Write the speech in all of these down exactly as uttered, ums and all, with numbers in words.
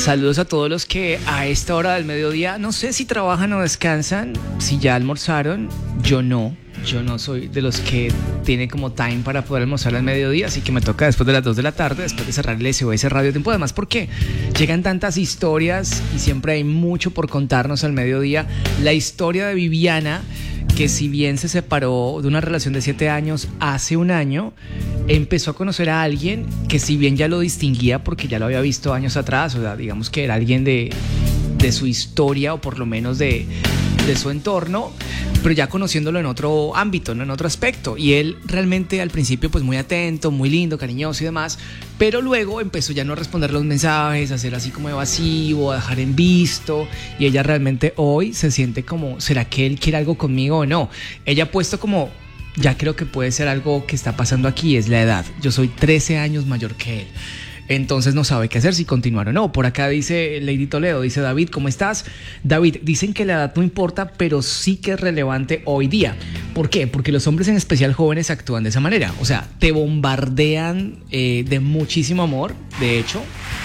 Saludos a todos los que a esta hora del mediodía, no sé si trabajan o descansan, si ya almorzaron. Yo no, yo no soy de los que tiene como time para poder almorzar al mediodía, así que me toca después de las dos de la tarde, después de cerrar el S O S Radio Tiempo. Además, porque llegan tantas historias y siempre hay mucho por contarnos al mediodía. La historia de Viviana, que si bien se separó de una relación de siete años hace un año, empezó a conocer a alguien que si bien ya lo distinguía porque ya lo había visto años atrás, o sea, digamos que era alguien de, de su historia o por lo menos de, de su entorno, pero ya conociéndolo en otro ámbito, ¿no? En otro aspecto. Y él realmente al principio pues muy atento, muy lindo, cariñoso y demás, pero luego empezó ya no a responder los mensajes, a ser así como evasivo, a dejar en visto, y ella realmente hoy se siente como, ¿será que él quiere algo conmigo o no? Ella ha puesto como, ya creo que puede ser algo que está pasando aquí, es la edad. Yo soy trece años mayor que él. Entonces no sabe qué hacer, si continuar o no. Por acá dice Lady Toledo, dice David, ¿cómo estás? David, dicen que la edad no importa, pero sí que es relevante hoy día. ¿Por qué? Porque los hombres, en especial jóvenes, actúan de esa manera. O sea, te bombardean eh, de muchísimo amor, de hecho,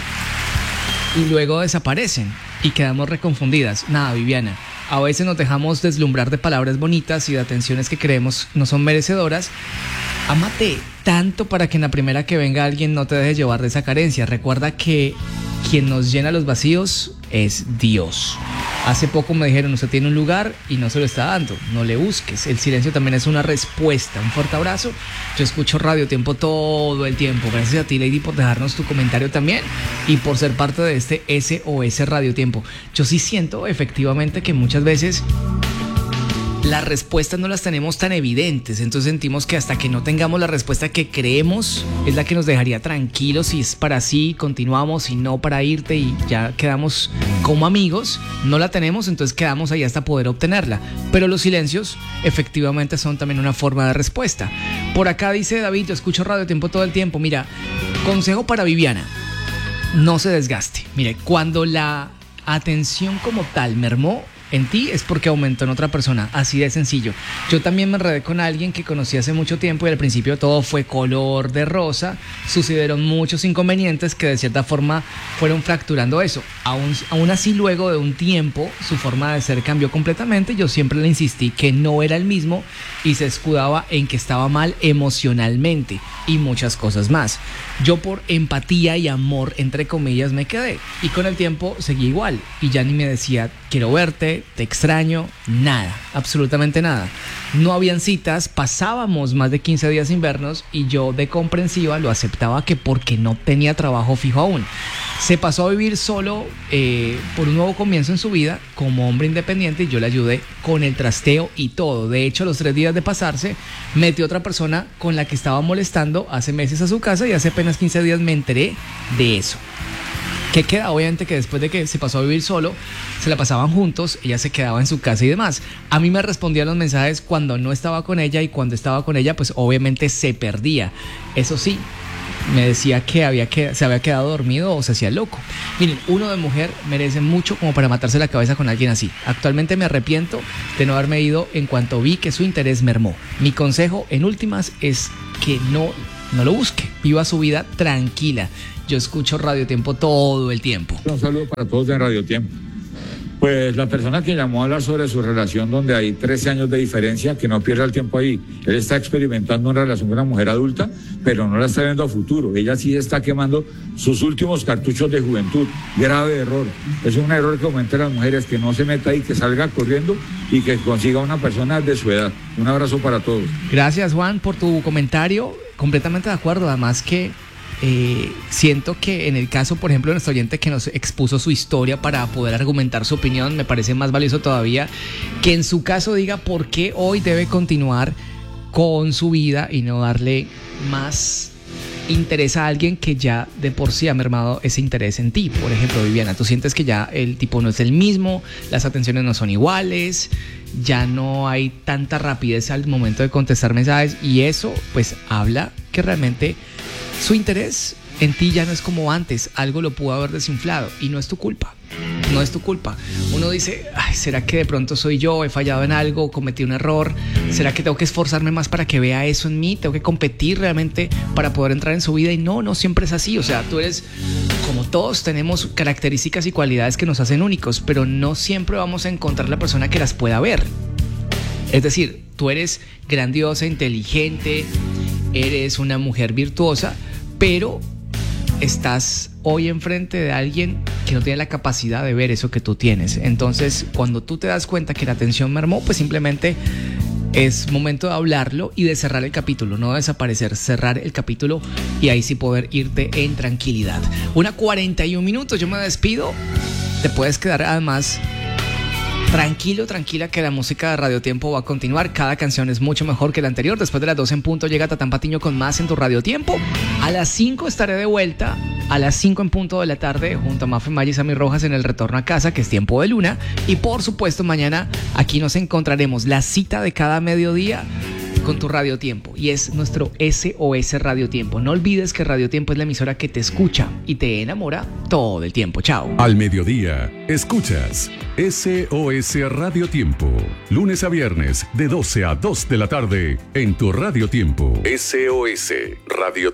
y luego desaparecen y quedamos reconfundidas. Nada, Viviana, a veces nos dejamos deslumbrar de palabras bonitas y de atenciones que creemos no son merecedoras. Ámate tanto para que en la primera que venga alguien no te dejes llevar de esa carencia. Recuerda que quien nos llena los vacíos es Dios. Hace poco me dijeron, usted tiene un lugar y no se lo está dando, no le busques. El silencio también es una respuesta. Un fuerte abrazo. Yo escucho Radio Tiempo todo el tiempo. Gracias a ti, Lady, por dejarnos tu comentario también y por ser parte de este S O S Radio Tiempo. Yo sí siento efectivamente que muchas veces las respuestas no las tenemos tan evidentes, entonces sentimos que hasta que no tengamos la respuesta que creemos es la que nos dejaría tranquilos. Si es para sí, continuamos, y no para irte y ya quedamos como amigos. No la tenemos, entonces quedamos ahí hasta poder obtenerla. Pero los silencios efectivamente son también una forma de respuesta. Por acá dice David, yo escucho Radio Tiempo todo el tiempo. Mira, consejo para Viviana, no se desgaste. Mire, cuando la atención como tal mermó en ti es porque aumentó en otra persona, así de sencillo. Yo también me enredé con alguien que conocí hace mucho tiempo y al principio todo fue color de rosa. Sucedieron muchos inconvenientes que de cierta forma fueron fracturando eso. Aún, aún así, luego de un tiempo, su forma de ser cambió completamente. Yo siempre le insistí que no era el mismo y se escudaba en que estaba mal emocionalmente y muchas cosas más. Yo por empatía y amor, entre comillas, me quedé. Y con el tiempo seguí igual y ya ni me decía, quiero verte, te extraño, nada, absolutamente nada. No habían citas, pasábamos más de quince días sin vernos y yo de comprensiva lo aceptaba que porque no tenía trabajo fijo aún. Se pasó a vivir solo eh, por un nuevo comienzo en su vida como hombre independiente y yo le ayudé con el trasteo y todo. De hecho, a los tres días de pasarse, metió otra persona con la que estaba molestando hace meses a su casa y hace apenas quince días me enteré de eso. ¿Qué queda? Obviamente que después de que se pasó a vivir solo, se la pasaban juntos, ella se quedaba en su casa y demás. A mí me respondían los mensajes cuando no estaba con ella y cuando estaba con ella, pues obviamente se perdía. Eso sí, me decía que, había que se había quedado dormido o se hacía loco. Miren, uno de mujer merece mucho como para matarse la cabeza con alguien así. Actualmente me arrepiento de no haberme ido en cuanto vi que su interés mermó. Mi consejo en últimas es que no, no lo busque, viva su vida tranquila. Yo escucho Radio Tiempo todo el tiempo. Un saludo para todos de Radio Tiempo. Pues la persona que llamó a hablar sobre su relación donde hay trece años de diferencia, que no pierda el tiempo ahí. Él está experimentando una relación con una mujer adulta, pero no la está viendo a futuro. Ella sí está quemando sus últimos cartuchos de juventud. Grave error. Es un error que cometen las mujeres, que no se meta ahí, que salga corriendo y que consiga una persona de su edad. Un abrazo para todos. Gracias, Juan, por tu comentario. Completamente de acuerdo. Además que Eh, siento que en el caso, por ejemplo, de nuestro oyente que nos expuso su historia para poder argumentar su opinión, me parece más valioso todavía que en su caso diga por qué hoy debe continuar con su vida y no darle más interés a alguien que ya de por sí ha mermado ese interés en ti. Por ejemplo, Viviana, tú sientes que ya el tipo no es el mismo, las atenciones no son iguales, ya no hay tanta rapidez al momento de contestar mensajes y eso pues habla que realmente su interés en ti ya no es como antes, algo lo pudo haber desinflado y no es tu culpa, no es tu culpa. Uno dice, ay, ¿será que de pronto soy yo? ¿He fallado en algo? ¿Cometí un error? ¿Será que tengo que esforzarme más para que vea eso en mí? ¿Tengo que competir realmente para poder entrar en su vida? Y no, no siempre es así. O sea, tú eres como todos tenemos características y cualidades que nos hacen únicos, pero no siempre vamos a encontrar la persona que las pueda ver. Es decir, tú eres grandiosa, inteligente, eres una mujer virtuosa, pero estás hoy enfrente de alguien que no tiene la capacidad de ver eso que tú tienes. Entonces, cuando tú te das cuenta que la atención mermó, pues simplemente es momento de hablarlo y de cerrar el capítulo, no desaparecer, cerrar el capítulo y ahí sí poder irte en tranquilidad. Una cuarenta y un minutos, yo me despido. Te puedes quedar además tranquilo, tranquila, que la música de Radio Tiempo va a continuar. Cada canción es mucho mejor que la anterior. Después de las doce en punto llega Tatán Patiño con más en tu Radio Tiempo. A las cinco estaré de vuelta, a las cinco en punto de la tarde, junto a Mafe Maya y Sammy Rojas en el retorno a casa, que es Tiempo de Luna. Y por supuesto mañana aquí nos encontraremos, la cita de cada mediodía con tu Radio Tiempo, y es nuestro S O S Radio Tiempo. No olvides que Radio Tiempo es la emisora que te escucha y te enamora todo el tiempo. Chao. Al mediodía, escuchas S O S Radio Tiempo, lunes a viernes de doce a dos de la tarde en tu Radio Tiempo. S O S Radio